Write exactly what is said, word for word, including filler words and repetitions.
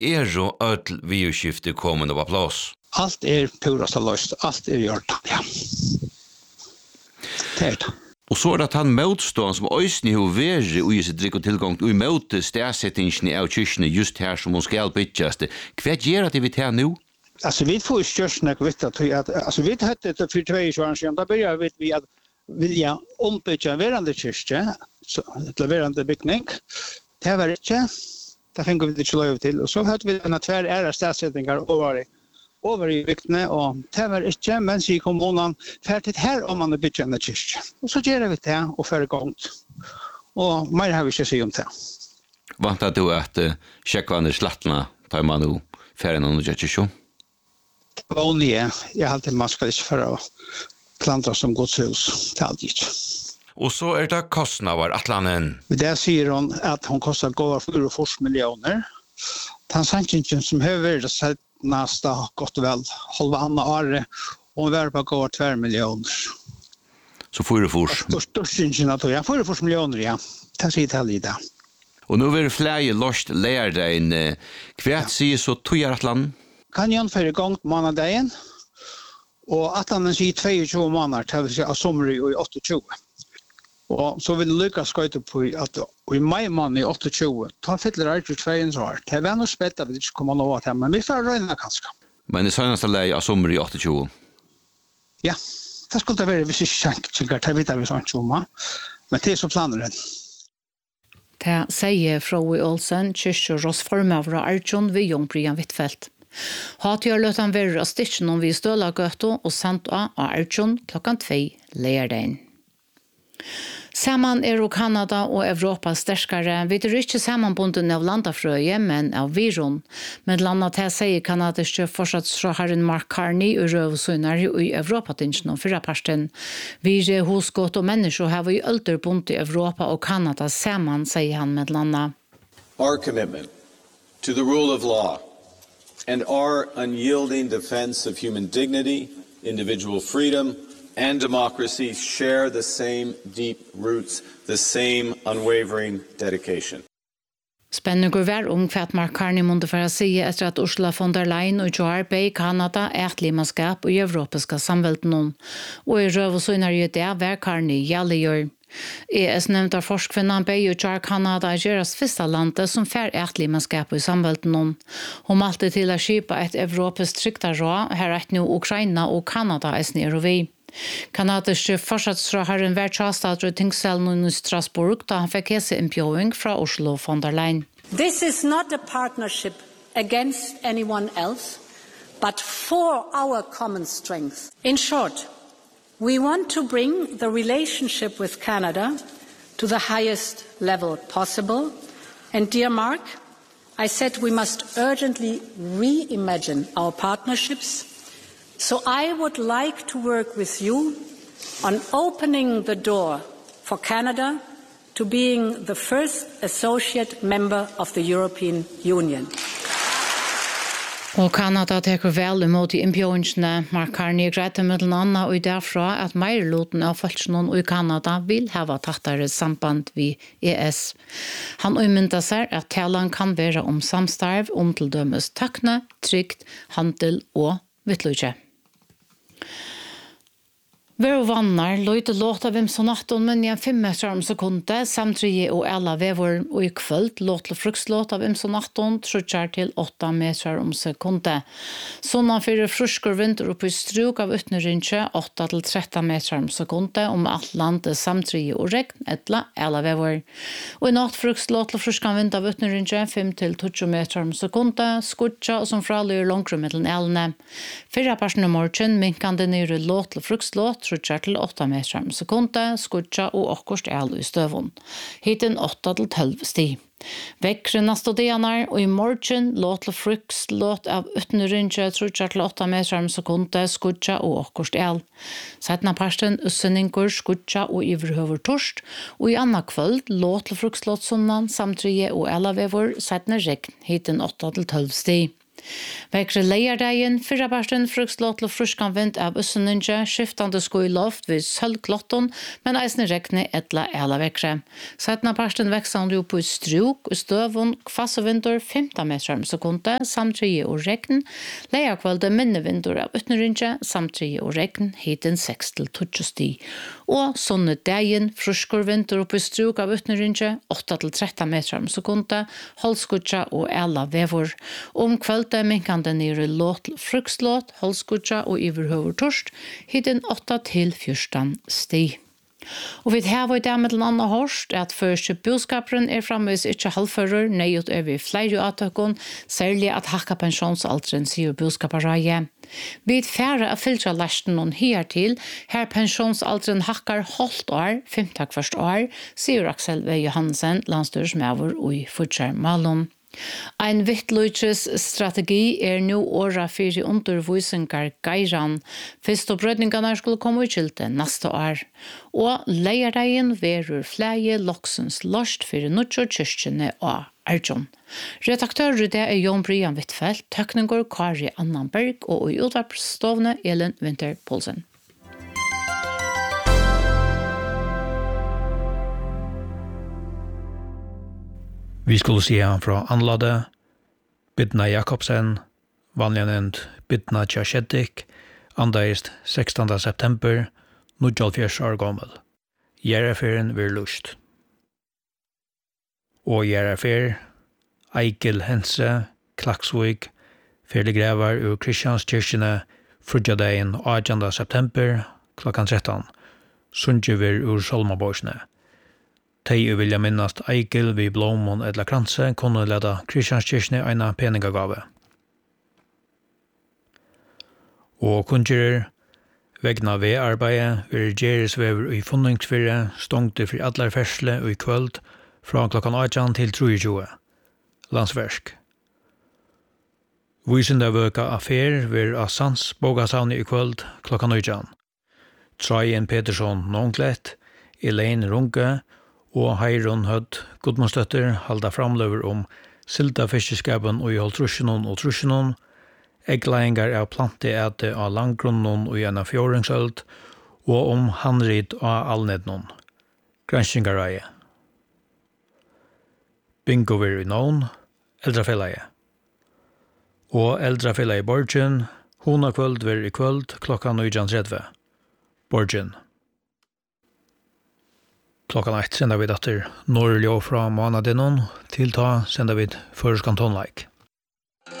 Er jo öll viuskifte kommande på plats? Allt är purast löst, allt är gjort, ja. Det är det. Og så er det at han motstånd som øysene har vært og i sitt drikk og tilgang og i møte stedsettingene av kyrkene just her som hun skal bytjes. Hva gjør det vi tar nå? Alltså vi får ju största vet att alltså vi hade det för två år sedan då började vi vi att vilja ombygga verande kyrka så det verande byggning. Det var inte det fick vi det lov till och så hade vi en tvär ära stedsettingar över över i bygdene och det var inte men så kom kommunen färdigt här om man bygger en kyrka. Och så gör vi det och för igång. Och mer har vi inte säga om det. Vantar du att checkvarna slattna tar man nu för en annan kyrka? Vanliga, jag har alltid maskar för att planta som godshus till allt gitt. Och så är det kostnader atlanen. Det säger hon att hon kostar gåva fyra miljoner. Tansankingen som höver sett nästa gott och väl halva andra år och hon värper gåva två miljoner. Så fyra fors? Störstingen att jag fyra miljoner, ja. Det säger till lite. Och nu är det fler lost lärare in kvärt sig så tojar atlan. Kan jag för igång månaden och att han säger tjugotvå månader till sig av sommar i åttiotvå. Och så vill lyckas skjuta på att i maj månad i åttiotvå ta fyller det två år. Det var nog spett att vi inte kommer nå att men vi får röna kanske. Men det senaste läge av sommar i åttiotvå. Ja, det skulle det vara vissa chanser att vi tar vi sånt chuma. Men det är så planerat. Det säger Froe Olsen, kyrkjørådsformaver av Arjun vid Jongbrian Wittfeldt. Hatgjør løt han være av stitchen om vi støla gøto og sendt av Arjun klokkan tvei lærdagen. Saman er og Kanada og Europa sterskare. Vi er ikke sammanbunden av landafrøye, men av viron. Men landet til sier kanadiske fortsatsrådherren Mark Carney og røvsøgner i Europa-tingen og fyrraparsten. Vi er hosgått og mennesker har vi ølterbundet i Europa og Kanada saman, sier han med landet. Our commitment to the rule of law and our unyielding defense of human dignity, individual freedom, and democracy share the same deep roots, the same unwavering dedication. Spennende går vær om hva Mark Carney måtte for å si etter at Ursula von der Leyen og Joe Arbe i Kanada er et limanskap og i europeiske samvelden. Og i røv og søgner i det vær Carney gjelder. E S nevnte forskvinnan Bei og Jar Kanada er gjøres første landet som fær et limanskap i samvelden. Hun malte til å skipe et europeisk tryktarråd, her et nå Ukraina og Kanada er snir og vi. Kanadiske fortsatsrådherren var tjastadre i tingselen i Strasbourg da han fikk hese impjøing fra Ursula von der Leyen. This is not a partnership against anyone else, but for our common strength. In short, we want to bring the relationship with Canada to the highest level possible. And dear Mark, I said we must urgently reimagine our partnerships. So I would like to work with you on opening the door for Canada to being the first associate member of the European Union. Og Kanada teker vel imot i impjøingene. Mark Carney greit med den andre og derfra at meirloten av folkene i Kanada vil hava tattere samband ved E S. Han umynda seg at talan kan være om samstarv om til dømes tøkne, trygt, handel og vittløyke. Vero vannar, løyte låta vim sonaton, men igjen fem meter om sekunde, samtidig og alla vevor og i kvöld, låt frukslåt av vim sonaton, trutjar til åtta meter om sekunde. Sånn fyrir fruskor vinter opp i struk av utnerinkje, åtta til tretton meter om sekunde, om alt landet samtidig og regn, etla alla vevor. Og i natt frukslåt fruskan vind av utnerinkje, fem til tjugo meter om sekunde, skutja og som fralir longrum mellom elene. Fyrra parsen av morgen, minkande nyre låt frukslåt, trutjar til åtta meter om sekunde, skutja og okkurst el i støvun. Hiten åtta til tolv sti. Vekkre neste dianar, og i morgen låt til fruks låt av utnerinkje, trutjar til åtta meter om sekunde, skutja og okkurst el. Setna parsten ussenningur, skutja og iverhøver torst, og i anna kvöld låt til fruks låt sunnan, samtrige og elavevor, setna regn, hiten åtta til tolv sti. Vekre leierdeien, fyrrabarsten, frukslåt og fruskan vind av usseninja, skiftande sko i loft vid sølvklotton, men eisne rekne etla ela vekre. Sætna parsten veksande jo på struk, støvun, kvassevindur, femton meter om sekunde, samtrige og regn, leierkvalde minnevindur av utnerinja, samtrige og regn, hiten seks til tolv sti. Og sånne deien, fruskorvindur på struk av utnerinja, åtta til tretton meter om sekunde, holdskutja og ela vevor. Om kvölde minkande nere låt frukslåt, holdskutja og iverhøver torst, hitten åtta til fjorton sti. Og vi har vært med en annen hørst at første boskaperen er fremvis ikke halvfører, nøyot over flere avtøkken, særlig at hakka pensjonsalderen, sier boskapereie. Vi er færre av filtra lasten noen her til, her pensjonsalderen hakkar holdt år, femtak først år, sier Aksel V. Johansen, landstyrsmæver og i fortsatt Malon. Ein vittløyches strategi er nu åra fyrir undervisningar geiran. Fyrst og brødningarna skulle komme ut til det neste år. Og leierdeien verur flere loksens lost fyrir nutjor kyrkjene og Arjon. Redaktør det er Jon Brian Wittfeldt, tekniker Kari Annanberg og i utvarpstovne Elin Winter Polsen. Vi skulle se han fra Anlade, Bidna Jakobsen, vanlig nevnt Bidna Tjasjedik, andaist sextonte september, nittiofjørs år gammel. Gjerraferien vil lust. Og Gjerrafer, Eikel Hense, Klaksvik, Ferdigrevar ur Kristianskirkene, frutjadeien åttende september, klokkan tretton, Sundjever ur Solmaborsne. Tei vilja minnast Eikel vi blomon edla kranse kunne leda Kristianskirkene eina peningagave. Og kunngjører vegna V-arbeidet vil gjeresvever i funningsfyrre stongte for allar fersle og i kvöld fra klokkan åttan til tjuetre. Landsversk. Vysindavøka affær vil av Sans bogasavni i kvöld klokkan åttan. Trajen Petersson Nånklett, Elaine Runke og Heirun Hødd Gudmundsdøtter halda framløver om silda fiskeskapen og i holdtrusjonen og trusjonen, eggleinger av planteete av langgrunnen og gjennom fjordringsøld, og om handrit av allnednon. Granskingareie. Bingo vir i nån, eldrafelleie. Og eldrafelleie Borgen, hona kvöld vir i kvöld klokka nitton tretti. Borgen. Klokkan ett sender vi datter Norrljå fra månaden til ta sender vi føreskantonleik.